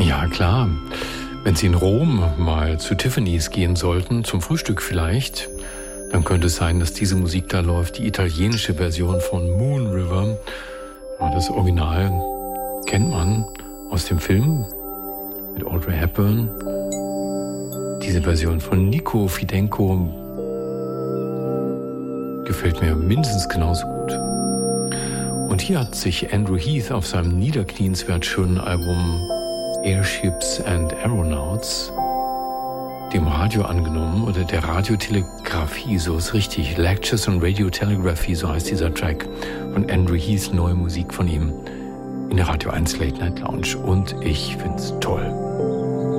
Ja, klar. Wenn Sie in Rom mal zu Tiffany's gehen sollten, zum Frühstück vielleicht, dann könnte es sein, dass diese Musik da läuft, die italienische Version von Moon River. Ja, das Original kennt man aus dem Film mit Audrey Hepburn. Diese Version von Nico Fidenco gefällt mir mindestens genauso gut. Und hier hat sich Andrew Heath auf seinem niederknienswert schönen Album Airships and Aeronauts dem Radio angenommen oder der Radiotelegrafie, so ist richtig. Lectures on Radiotelegraphy, so heißt dieser Track von Andrew Heath, neue Musik von ihm in der Radio 1 Late Night Lounge. Und ich find's toll.